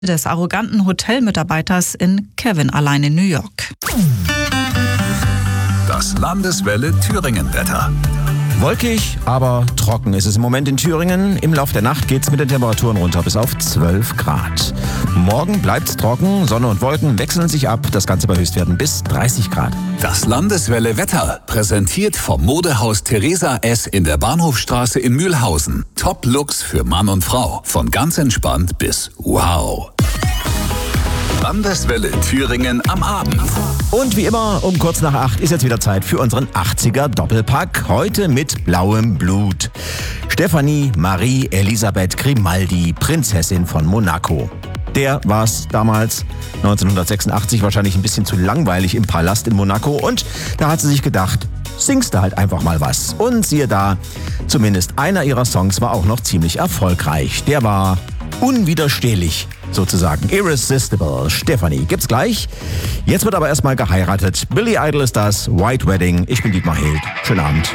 des arroganten Hotelmitarbeiters in Kevin allein in New York. Das Landeswelle Thüringen-Wetter. Wolkig, aber trocken ist es im Moment in Thüringen. Im Lauf der Nacht geht's mit den Temperaturen runter bis auf 12 Grad. Morgen bleibt's trocken, Sonne und Wolken wechseln sich ab. Das Ganze bei Höchstwerten bis 30 Grad. Das Landeswelle Wetter, präsentiert vom Modehaus Theresa S. in der Bahnhofstraße in Mühlhausen. Top-Looks für Mann und Frau. Von ganz entspannt bis wow. Landeswelle Thüringen am Abend. Und wie immer, um kurz nach 8 ist jetzt wieder Zeit für unseren 80er Doppelpack. Heute mit blauem Blut. Stefanie Marie Elisabeth Grimaldi, Prinzessin von Monaco. Der war's damals 1986 wahrscheinlich ein bisschen zu langweilig im Palast in Monaco. Und da hat sie sich gedacht, singst du halt einfach mal was. Und siehe da, zumindest einer ihrer Songs war auch noch ziemlich erfolgreich. Der war unwiderstehlich. Sozusagen irresistible. Stefanie gibt's gleich. Jetzt wird aber erstmal geheiratet. Billy Idol ist das, White Wedding. Ich bin Dietmar Hild. Schönen Abend.